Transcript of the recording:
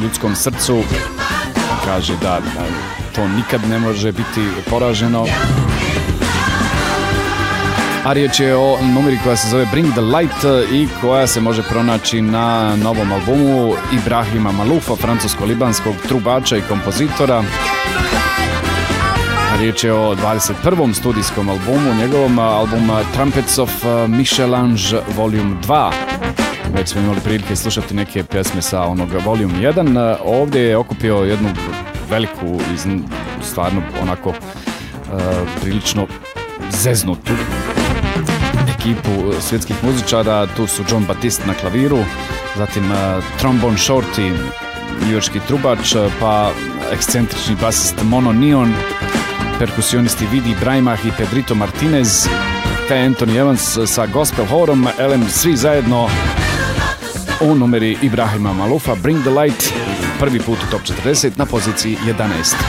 ljudskom srcu. Kaže da to nikad ne može biti poraženo. A riječ je o numeri koja se zove Bring the Light i koja se može pronaći na novom albumu Ibrahima Maloufa, francusko-libanskog trubača i kompozitora. Riječ je o 21. studijskom albumu, njegovom album Trumpets of Michelange Volume 2. Već smo imali prilike slušati neke pjesme sa onog Volume 1. Ovdje je okupio jednu veliku, stvarno onako prilično zeznutu ekipu svjetskih muzičara. Tu su John Batiste na klaviru, zatim Trombone Shorty, njujorški trubač, pa ekscentrični basist Mono Neon, perkusionisti Vidi Brajmah i Pedrito Martinez, te Anthony Evans sa gospel horom, svi zajedno u numeri Ibrahima Maloufa Bring the Light, prvi put u Top 40 na poziciji 11.